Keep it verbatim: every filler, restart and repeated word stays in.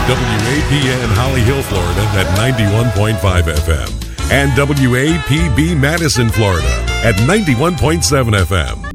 W A P N Holly Hill, Florida at ninety-one point five F M and W A P B Madison, Florida at ninety-one point seven F M.